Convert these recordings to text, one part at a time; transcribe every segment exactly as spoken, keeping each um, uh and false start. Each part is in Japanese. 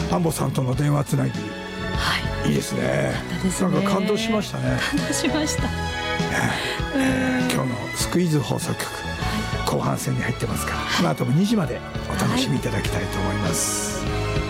安保さんとの電話つなぎ、 はい、 いいですね。 ですね。 なんか感動しましたね。 感動しました。 えー、今日のスクイーズ放送局、はい、後半戦に入ってますから、この後もにじまでお楽しみいただきたいと思います。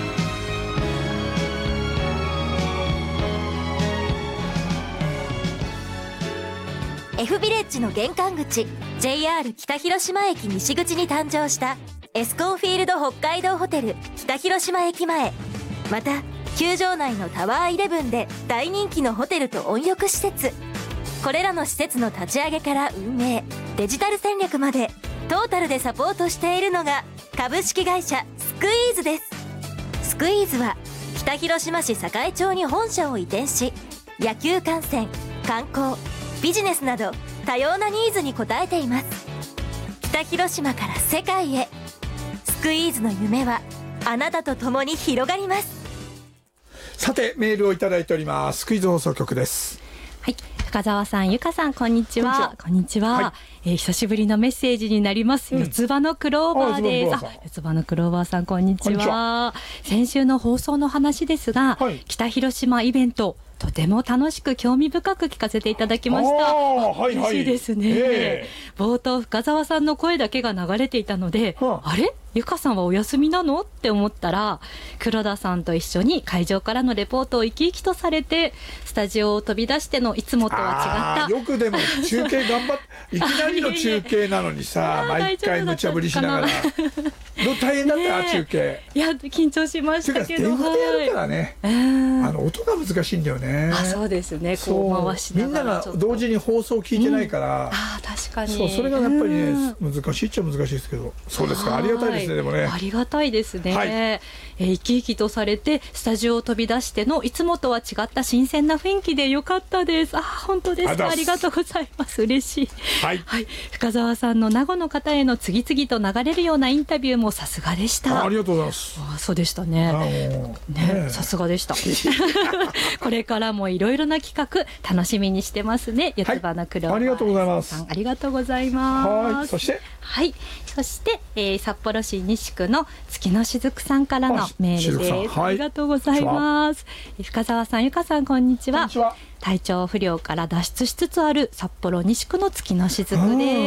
はい、F ビレッジの玄関口 ジェイアール 北広島駅西口に誕生したエスコンフィールド北海道ホテル北広島駅前、また球場内のタワーイレブンで大人気のホテルと温浴施設、これらの施設の立ち上げから運営、デジタル戦略までトータルでサポートしているのが株式会社スクイーズです。スクイーズは北広島市栄町に本社を移転し、野球観戦、観光、ビジネスなど多様なニーズに応えています。北広島から世界へ、スクイーズの夢はあなたと共に広がります。 さて、メールをいただいております。スクイーズ放送局です。 はい、深澤さん、ゆかさん、こんにちは。こんにちは。はい、えー、久しぶりのメッセージになります。うん、四つ葉のクローバーです。あ、四つ葉のクローバーさん、こんにちは。先週の放送の話ですが、はい、北広島イベント、とても楽しく興味深く聞かせていただきました。 はいはい、 嬉しいですね。えー、冒頭深澤さんの声だけが流れていたので、はあ、あれゆかさんはお休みなのって思ったら、黒田さんと一緒に会場からのレポートを生き生きとされて、スタジオを飛び出してのいつもとは違った。 よくでも中継頑張っていきなりの中継なのにさ毎回無茶ぶりしながらど大変だった、ね、中継。いや緊張しましたけど、 電話でやるからね、はい、あの音が難しいんだよね。 あ、そうですね。こう回しながらみんなが同時に放送を聞いてないから、うん、 あ、確かに。 そう、それがやっぱりね、難しいっちゃ難しいですけど、そうですか、ありがたいですね。でもね、 ありがたいですね。はい、えー、生き生きとされてスタジオを飛び出してのいつもとは違った新鮮な雰囲気でよかったです。あ、本当ですか。ありがとうございます。嬉しい。はい、はい、深澤さんの名護の方への次々と流れるようなインタビューもさすがでした。 あ, ありがとうございます。 あ、そうでしたね。ね、さすがでした。これからもいろいろな企画楽しみにしてますね。四つ葉のクローバー、はい、ありがとうございます。ありがとうございます。 はい、そしてはい、そして、えー、札幌市西区の月のしずくさんからのメールです。あ、はい、ありがとうございます。深澤さん、ゆかさん、こんにちは。こんにちは。体調不良から脱出しつつある札幌西区の月のしずくです。